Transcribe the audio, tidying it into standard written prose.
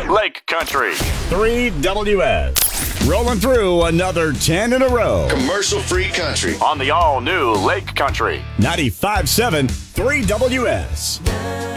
Lake Country. 3WS. Rolling through another 10 in a row. Commercial-free country. On the all-new Lake Country. 95.7 3WS.